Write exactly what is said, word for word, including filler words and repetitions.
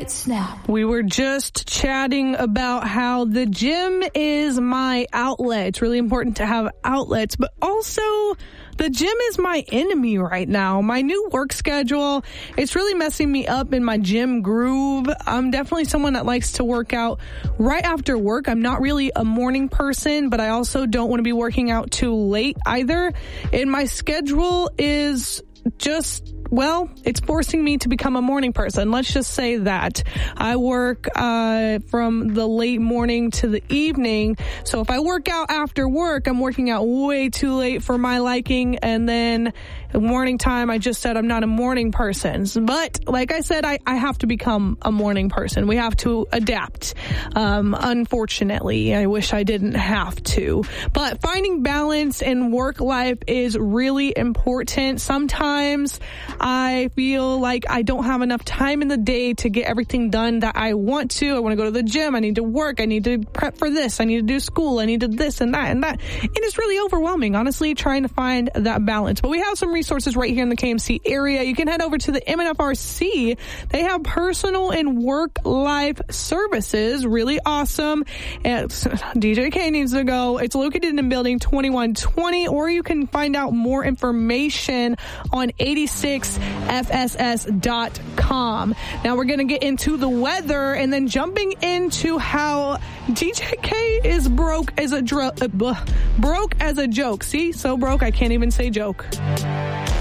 Market Snap. We were just chatting about how the gym is my outlet. It's really important to have outlets, but also the gym is my enemy right now. My new work schedule, it's really messing me up in my gym groove. I'm definitely someone that likes to work out right after work. I'm not really a morning person, but I also don't want to be working out too late either. And my schedule is just, well, it's forcing me to become a morning person. Let's just say that. I work uh from the late morning to the evening. So if I work out after work, I'm working out way too late for my liking. And then morning time, I just said I'm not a morning person. But like I said, I, I have to become a morning person. We have to adapt. Um, unfortunately, I wish I didn't have to. But finding balance in work life is really important. Sometimes I feel like I don't have enough time in the day to get everything done that I want to. I want to go to the gym. I need to work. I need to prep for this. I need to do school. I need to this and that and that. It is really overwhelming, honestly, trying to find that balance. But we have some resources right here in the K M C area. You can head over to the M N F R C. They have personal and work life services. Really awesome. It's, D J K needs to go. It's located in building twenty-one twenty, or you can find out more information on eighty-six F S S dot com. Now we're going to get into the weather and then jumping into how D J K is broke as a dro- uh, broke as a joke. See, so broke I can't even say joke.